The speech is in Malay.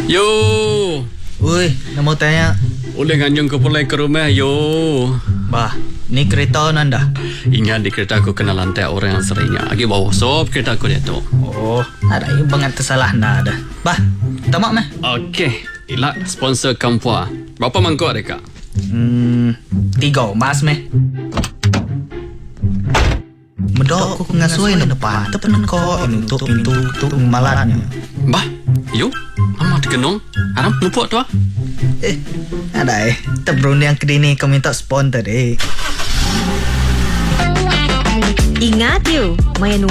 Yo. Ui, nak mau tanya. Boleh nganyung ke pulai ke rumah, yo. Bah, ni kereta nanda. Ingat di kereta aku kena lantai orang yang seringnya. Lagi bawa sop kereta aku dia tu. Oh, ada yang banget tersalah nada. Bah, tamak meh. Okey. Ila sponsor Kampua. Berapa mangkuk mereka? 3 mas meh. Medok aku ngasui na depan. Tepen ko untuk pintu malatnya. Bah, yo. Mama dikenong. Haram lupa tu ah. Ada tebrun yang kedini kau minta sponsor Ingat you, menu